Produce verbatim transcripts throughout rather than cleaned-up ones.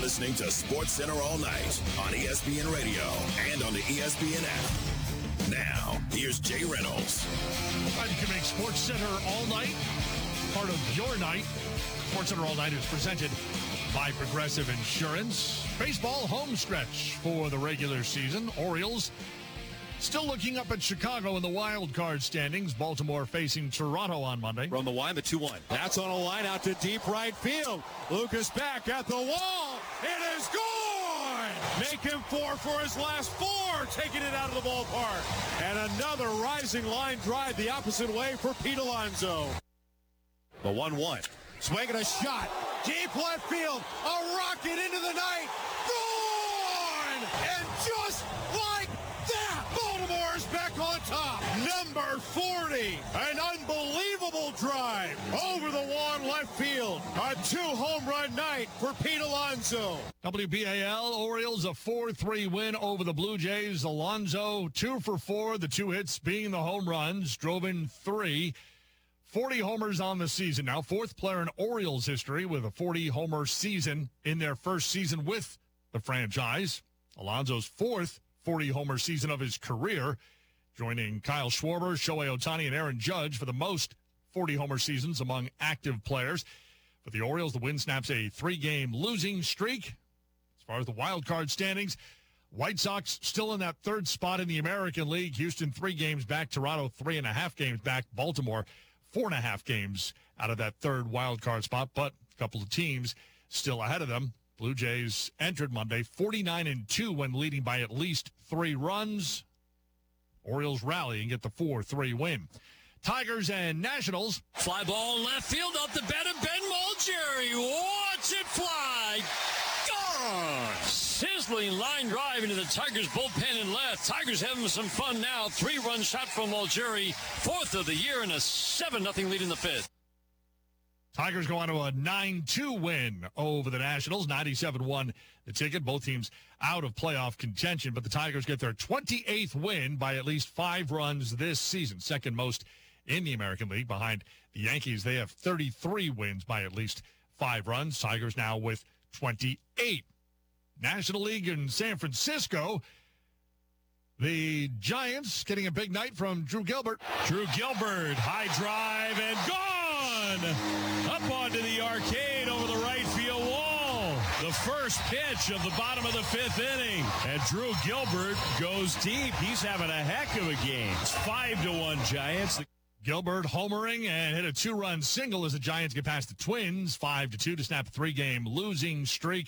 listening to Sports Center all night on E S P N Radio and on the E S P N app. Now, here's Jay Reynolds. Right, you can make Sports Center all night part of your night. Sports Center all night is presented by Progressive Insurance. Baseball home stretch for the regular season. Orioles still looking up at Chicago in the wild card standings. Baltimore facing Toronto on Monday. From the line, the two one. That's on a line out to deep right field. Lucas back at the wall. It is gone! Make him four for his last four, taking it out of the ballpark. And another rising line drive the opposite way for Pete Alonso. The one one. Swinging a shot. Deep left field. A rocket into the night. Gone! And just like that, Baltimore's back on top. Number forty. An unbelievable drive over the wall in left field. A two-home run night for Pete Alonso. W B A L Orioles a four three win over the Blue Jays. Alonso two for four. The two hits being the home runs. Drove in three. forty homers on the season now. Fourth player in Orioles history with a forty-homer season in their first season with the franchise. Alonso's fourth forty-homer season of his career, joining Kyle Schwarber, Shohei Ohtani, and Aaron Judge for the most forty-homer seasons among active players. For the Orioles, the win snaps a three-game losing streak. As far as the wild card standings, White Sox still in that third spot in the American League. Houston three games back. Toronto three and a half games back. Baltimore four and a half games out of that third wild card spot, but a couple of teams still ahead of them. Blue Jays entered Monday forty-nine and two when leading by at least three runs. Orioles rally and get the four three win. Tigers and Nationals. Fly ball left field up the bed of Ben Mulgeri. Watch it fly. Gone. Sizzling line drive into the Tigers bullpen in left. Tigers having some fun now. Three-run shot from Mulgeri. Fourth of the year and a seven nothing lead in the fifth. Tigers go on to a nine two win over the Nationals. ninety-seven won the ticket. Both teams out of playoff contention, but the Tigers get their twenty-eighth win by at least five runs this season. Second most in the American League behind the Yankees. They have thirty-three wins by at least five runs. Tigers now with twenty-eight. National League in San Francisco. The Giants getting a big night from Drew Gilbert. Drew Gilbert, high drive and gone! Up onto the arcade over the right field wall. The first pitch of the bottom of the fifth inning. And Drew Gilbert goes deep. He's having a heck of a game. It's five to one Giants. Gilbert homering and hit a two-run single as the Giants get past the Twins. five to two to snap a three-game losing streak.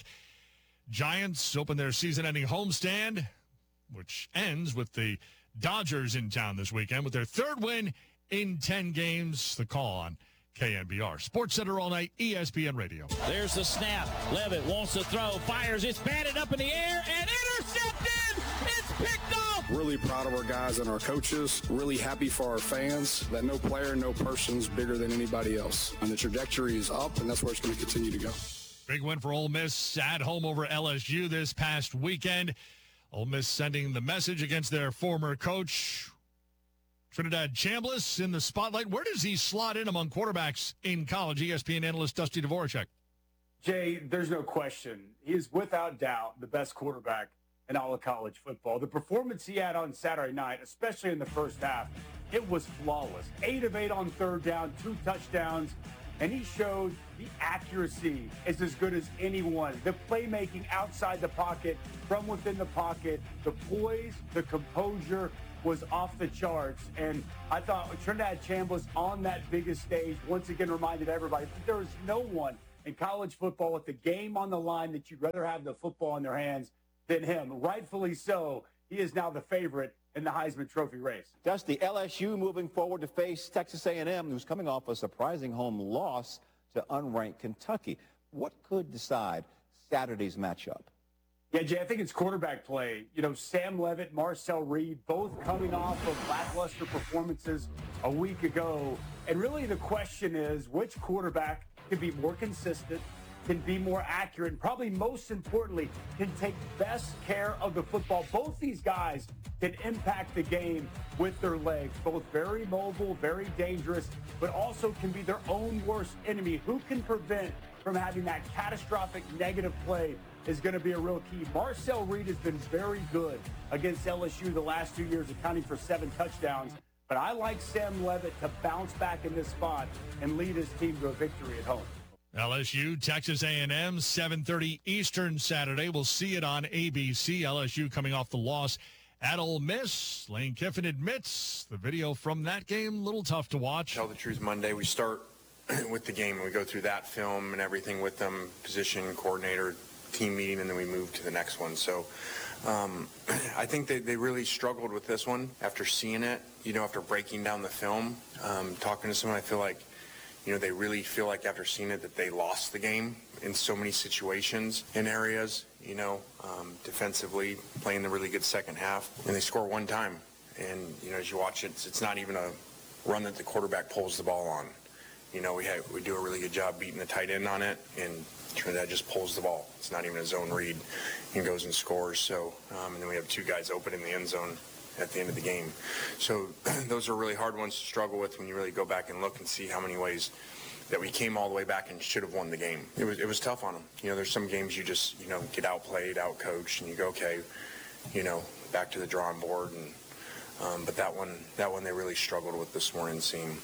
Giants open their season-ending homestand, which ends with the Dodgers in town this weekend with their third win in ten games. The call on K N B R. Sports Center all night, E S P N Radio. There's the snap. Levitt wants to throw, fires. It's batted up in the air and intercepted. It's picked off. Really proud of our guys and our coaches. Really happy for our fans that no player, no person's bigger than anybody else. And the trajectory is up, and that's where it's going to continue to go. Big win for Ole Miss at home over L S U this past weekend. Ole Miss sending the message against their former coach, Trinidad Chambliss, in the spotlight. Where does he slot in among quarterbacks in college? E S P N analyst Dusty Dvorak. Jay, there's no question. He is without doubt the best quarterback in all of college football. The performance he had on Saturday night, especially in the first half, it was flawless. Eight of eight on third down, two touchdowns. And he showed the accuracy is as good as anyone. The playmaking outside the pocket, from within the pocket, the poise, the composure was off the charts. And I thought Trinidad Chambliss on that biggest stage once again reminded everybody that there is no one in college football with the game on the line that you'd rather have the football in their hands than him. Rightfully so. He is now the favorite in the Heisman Trophy race. Dusty, L S U moving forward to face Texas A and M, who's coming off a surprising home loss to unranked Kentucky. What could decide Saturday's matchup? Yeah, Jay, I think it's quarterback play. You know, Sam Levitt, Marcel Reed, both coming off of lackluster performances a week ago. And really the question is, which quarterback can be more consistent, can be more accurate, and probably most importantly, can take best care of the football. Both these guys can impact the game with their legs, both very mobile, very dangerous, but also can be their own worst enemy. Who can prevent from having that catastrophic negative play is going to be a real key. Marcel Reed has been very good against L S U the last two years, accounting for seven touchdowns. But I like Sam Levitt to bounce back in this spot and lead his team to a victory at home. L S U, Texas A and M, seven thirty Eastern Saturday. We'll see it on A B C. L S U coming off the loss at Ole Miss. Lane Kiffin admits the video from that game, a little tough to watch. Tell the truth, Monday we start with the game and we go through that film and everything with them, position, coordinator, team meeting, and then we move to the next one. So um, I think they, they really struggled with this one after seeing it, you know, after breaking down the film, um, talking to someone. I feel like, you know, they really feel like after seeing it that they lost the game in so many situations in areas, you know, um, defensively, playing the really good second half. And they score one time. And, you know, as you watch it, it's, it's not even a run that the quarterback pulls the ball on. You know, we have, we do a really good job beating the tight end on it, and Trinidad just pulls the ball. It's not even a zone read and goes and scores. So, um, and then we have two guys open in the end zone at the end of the game. So those are really hard ones to struggle with when you really go back and look and see how many ways that we came all the way back and should have won the game. It was it was tough on them. You know, there's some games you just, you know, get outplayed, outcoached, and you go, okay, you know, back to the drawing board. And um, but that one, that one they really struggled with this morning, seeing.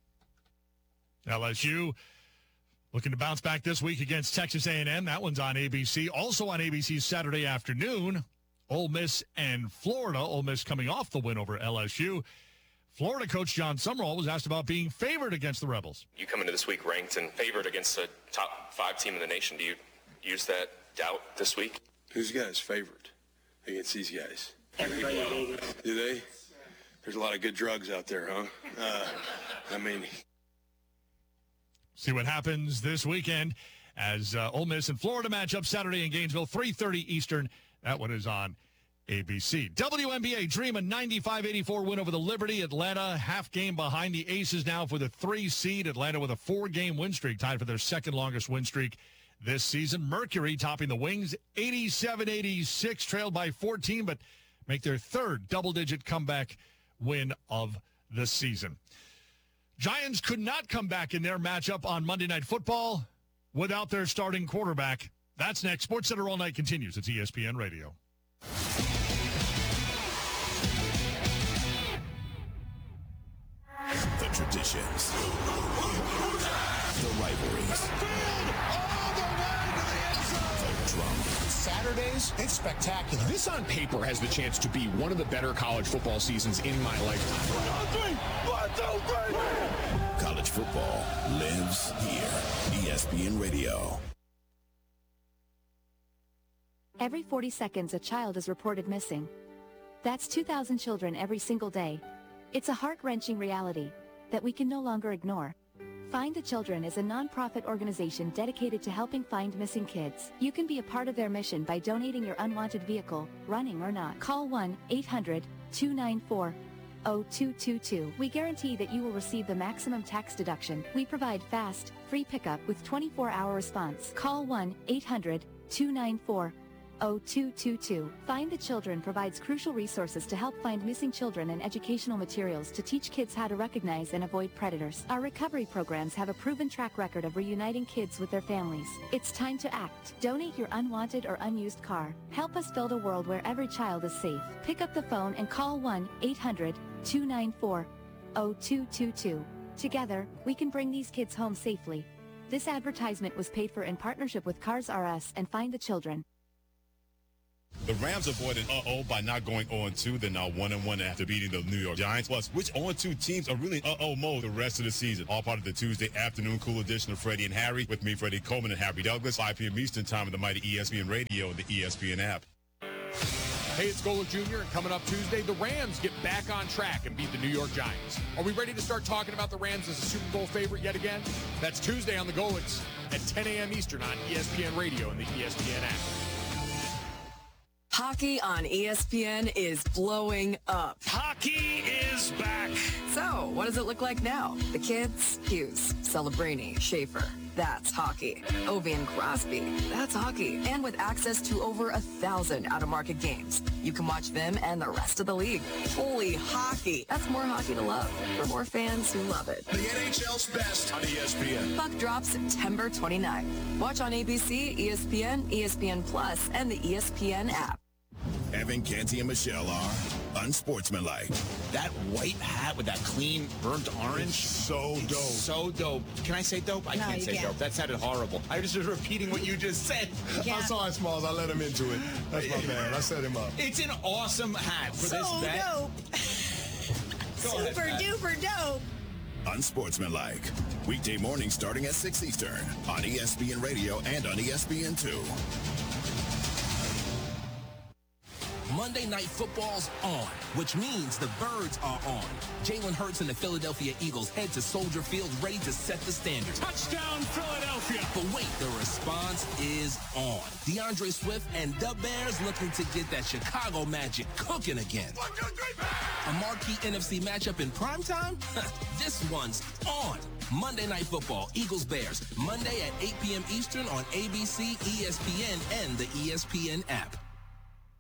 L S U looking to bounce back this week against Texas A and M. That one's on A B C. Also on A B C Saturday afternoon, Ole Miss and Florida. Ole Miss coming off the win over L S U. Florida coach John Summerall was asked about being favored against the Rebels. You come into this week ranked and favored against a top five team in the nation. Do you use that doubt this week? Who's got his favorite against these guys? Everybody. Do they? There's a lot of good drugs out there, huh? Uh, I mean... See what happens this weekend as uh, Ole Miss and Florida match up Saturday in Gainesville, three thirty Eastern. That one is on A B C. W N B A Dream, a ninety-five eighty-four win over the Liberty. Atlanta half game behind the Aces now for the three seed. Atlanta with a four-game win streak, tied for their second longest win streak this season. Mercury topping the Wings, eighty-seven eighty-six, trailed by fourteen, but make their third double-digit comeback win of the season. Giants could not come back in their matchup on Monday Night Football without their starting quarterback. That's next. SportsCenter All Night continues. It's E S P N Radio. The traditions, the rivalries, the drama. Saturdays, it's spectacular. This on paper has the chance to be one of the better college football seasons in my lifetime. One, two, three. One, two, three. College football lives here. E S P N Radio. Every forty seconds, a child is reported missing. That's two thousand children every single day. It's a heart-wrenching reality that we can no longer ignore. Find the Children is a nonprofit organization dedicated to helping find missing kids. You can be a part of their mission by donating your unwanted vehicle, running or not. Call one eight hundred two nine four zero two two two. We guarantee that you will receive the maximum tax deduction. We provide fast, free pickup with twenty-four hour response. Call one eight hundred two nine four zero two two two. Find the Children provides crucial resources to help find missing children and educational materials to teach kids how to recognize and avoid predators. Our recovery programs have a proven track record of reuniting kids with their families. It's time to act. Donate your unwanted or unused car. Help us build a world where every child is safe. Pick up the phone and call one eight hundred two nine four zero two two two. Together, we can bring these kids home safely. This advertisement was paid for in partnership with Cars R Us and Find the Children. The Rams avoided uh-oh by not going oh and two. They're now one and one after beating the New York Giants. Plus, which oh and two teams are really uh-oh mode the rest of the season? All part of the Tuesday afternoon cool edition of Freddie and Harry with me, Freddie Coleman and Harry Douglas, five p.m. Eastern time on the mighty E S P N Radio and the E S P N app. Hey, it's Golo Junior And coming up Tuesday, the Rams get back on track and beat the New York Giants. Are we ready to start talking about the Rams as a Super Bowl favorite yet again? That's Tuesday on the Golics at ten a.m. Eastern on E S P N Radio and the E S P N app. Hockey on E S P N is blowing up. Hockey is back. So, what does it look like now? The kids, Hughes, Celebrini, Schaefer. that's hockey. Ovi and Crosby, that's hockey. And with access to over a thousand out-of-market games, you can watch them and the rest of the league. Holy hockey. That's more hockey to love for more fans who love it. The N H L's best on E S P N. Puck drops September twenty-ninth. Watch on A B C, E S P N, E S P N Plus, and the E S P N app. Evan, Canty, and Michelle are unsportsmanlike. That white hat with that clean burnt orange. It's so dope. It's so dope. Can I say dope? I No, can't you say can't. dope. That sounded horrible. I was just repeating what you just said. Yeah. I'm sorry, Smalls. I let him into it. That's my bad. I set him up. It's an awesome hat for So this bet. dope. Go ahead, Super Pat. duper dope. Unsportsmanlike. Weekday mornings starting at six Eastern on E S P N Radio and on E S P N two. Monday Night Football's on, which means the Birds are on. Jalen Hurts and the Philadelphia Eagles head to Soldier Field ready to set the standard. Touchdown, Philadelphia. But wait, the response is on. DeAndre Swift and the Bears looking to get that Chicago magic cooking again. One, two, three, bang! A marquee N F C matchup in primetime? This one's on. Monday Night Football, Eagles-Bears, Monday at eight p.m. Eastern on A B C, E S P N, and the E S P N app.